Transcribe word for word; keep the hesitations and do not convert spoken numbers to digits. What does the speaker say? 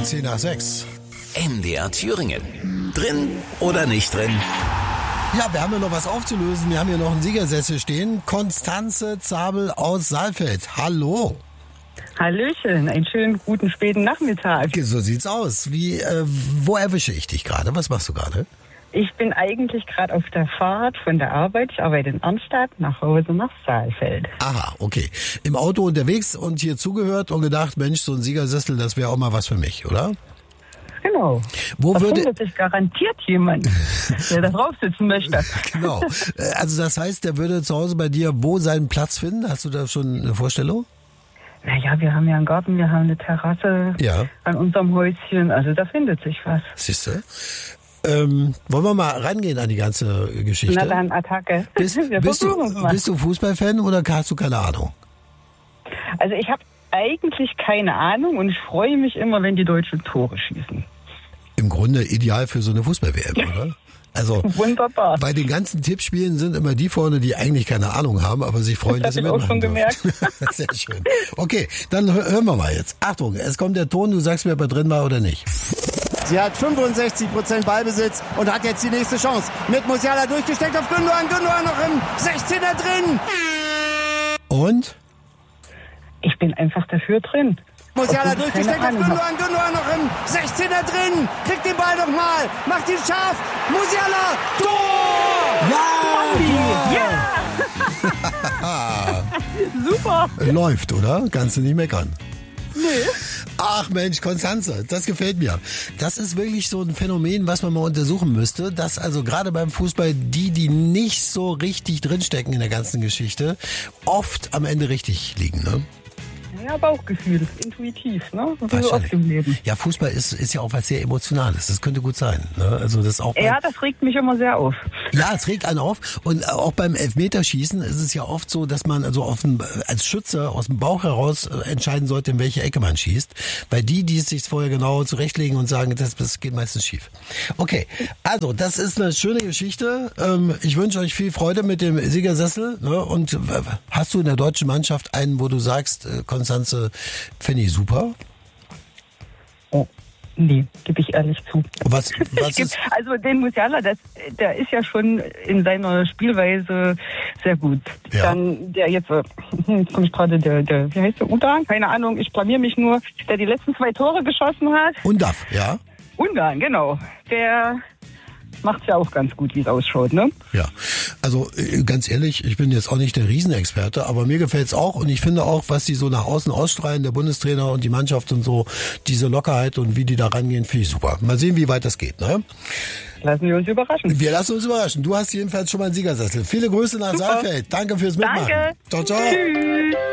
zehn nach sechs. M D R Thüringen. Drin oder nicht drin? Ja, wir haben ja noch was aufzulösen. Wir haben hier noch einen Siegersessel stehen. Konstanze Zabel aus Saalfeld. Hallo. Hallöchen, einen schönen guten späten Nachmittag. So sieht's aus. Wie, äh, wo erwische ich dich gerade? Was machst du gerade? Ich bin eigentlich gerade auf der Fahrt von der Arbeit. Ich arbeite in Arnstadt, nach Hause nach Saalfeld. Aha, okay. Im Auto unterwegs und hier zugehört und gedacht, Mensch, so ein Siegersessel, das wäre auch mal was für mich, oder? Genau. Wo da würde findet sich garantiert jemand, der da drauf sitzen möchte. Genau. Also das heißt, der würde zu Hause bei dir wo seinen Platz finden? Hast du da schon eine Vorstellung? Naja, wir haben ja einen Garten, wir haben eine Terrasse Ja. an unserem Häuschen. Also da findet sich was. Siehst du? Ähm, wollen wir mal rangehen an die ganze Geschichte? Na dann, Attacke. Bist, wir bist, versuchen es du, mal. bist du Fußballfan oder hast du keine Ahnung? Also ich habe eigentlich keine Ahnung und ich freue mich immer, wenn die Deutschen Tore schießen. Im Grunde ideal für so eine Fußball-W M, oder? Also Wunderbar. bei den ganzen Tippspielen sind immer die vorne, die eigentlich keine Ahnung haben, aber sich freuen, Das dass sie hab ich auch mitmachen schon dürfen. Sehr schön. Okay, dann hö- hören wir mal jetzt. Achtung, es kommt der Ton, du sagst mir, ob er drin war oder nicht. Sie hat fünfundsechzig Prozent Ballbesitz und hat jetzt die nächste Chance. Mit Musiala durchgesteckt auf Gündogan. Gündogan noch im sechzehner drin. Und? Ich bin einfach dafür drin. Musiala Obwohl ich durchgesteckt keine auf Ahnung hab. Gündogan. Gündogan noch im sechzehner drin. Kriegt den Ball noch mal. Macht ihn scharf. Musiala. Tor! Ja! Super! Läuft, oder? Kannst du nicht meckern. Nee. Ach Mensch, Konstanze, das gefällt mir. Das ist wirklich so ein Phänomen, was man mal untersuchen müsste, dass also gerade beim Fußball die, die nicht so richtig drinstecken in der ganzen Geschichte, oft am Ende richtig liegen, ne? Ja, Bauchgefühl, intuitiv, ne? Wie so Wahrscheinlich. oft im Leben. Ja, Fußball ist, ist ja auch was sehr Emotionales. Das könnte gut sein. Ne? Also das auch Ja, das regt mich immer sehr auf. Ja, es regt einen auf. Und auch beim Elfmeterschießen ist es ja oft so, dass man also auf dem, als Schütze aus dem Bauch heraus entscheiden sollte, in welche Ecke man schießt. Weil die, die es sich vorher genau zurechtlegen und sagen, das, das geht meistens schief. Okay, also das ist eine schöne Geschichte. Ich wünsche euch viel Freude mit dem Siegersessel. Und hast du in der deutschen Mannschaft einen, wo du sagst, Konstanze, finde ich super? Oh. Nee, gebe ich ehrlich zu. Was, was Ich geb, ist? also den Musiala, das, der ist ja schon in seiner Spielweise sehr gut. Ja. Dann der jetzt, äh, jetzt komme ich gerade, der, der, wie heißt der, Ungarn? Keine Ahnung, ich blamier mich nur, der die letzten zwei Tore geschossen hat. Undaf, ja? Ungarn, genau. Der macht's ja auch ganz gut, wie es ausschaut, ne? Ja, also äh, ganz ehrlich, ich bin jetzt auch nicht der Riesenexperte, aber mir gefällt's auch und ich finde auch, was die so nach außen ausstrahlen, der Bundestrainer und die Mannschaft und so, diese Lockerheit und wie die da rangehen, finde ich super. Mal sehen, wie weit das geht, ne? Lassen wir uns überraschen. Wir lassen uns überraschen. Du hast jedenfalls schon mal einen Siegersessel. Viele Grüße nach Super. Saalfeld. Danke fürs Mitmachen. Danke. Ciao, ciao. Tschüss.